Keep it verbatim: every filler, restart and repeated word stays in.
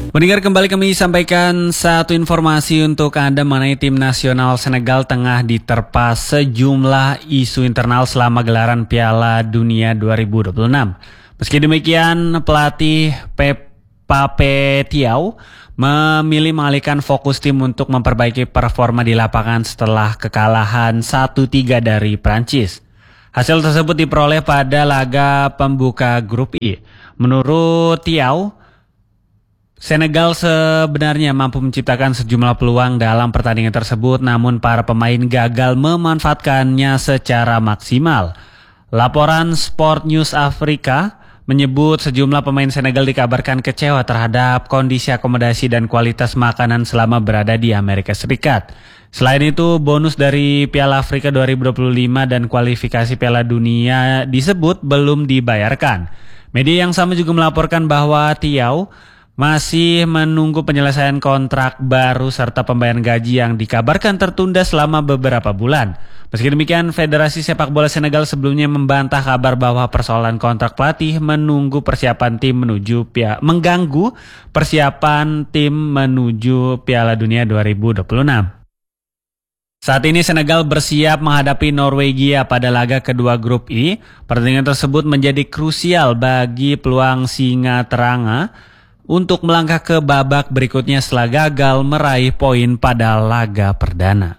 Pendengar, kembali kami sampaikan satu informasi untuk Anda mengenai tim nasional Senegal tengah diterpa sejumlah isu internal selama gelaran Piala Dunia dua ribu dua puluh enam. Meski demikian, pelatih Pep Pape Thiaw memilih mengalihkan fokus tim untuk memperbaiki performa di lapangan setelah kekalahan satu tiga dari Prancis. Hasil tersebut diperoleh pada laga pembuka grup I. Menurut Thiaw, Senegal sebenarnya mampu menciptakan sejumlah peluang dalam pertandingan tersebut, namun para pemain gagal memanfaatkannya secara maksimal. Laporan Sport News Afrika menyebut sejumlah pemain Senegal dikabarkan kecewa terhadap kondisi akomodasi dan kualitas makanan selama berada di Amerika Serikat. Selain itu, bonus dari Piala Afrika dua ribu dua puluh lima dan kualifikasi Piala Dunia disebut belum dibayarkan. Media yang sama juga melaporkan bahwa Thiaw masih menunggu penyelesaian kontrak baru serta pembayaran gaji yang dikabarkan tertunda selama beberapa bulan. Meski demikian, Federasi Sepak Bola Senegal sebelumnya membantah kabar bahwa persoalan kontrak pelatih menunggu persiapan tim menuju pia, mengganggu persiapan tim menuju Piala Dunia dua ribu dua puluh enam. Saat ini Senegal bersiap menghadapi Norwegia pada laga kedua grup I. Pertandingan tersebut menjadi krusial bagi peluang Singa Teranga untuk melangkah ke babak berikutnya setelah gagal meraih poin pada laga perdana.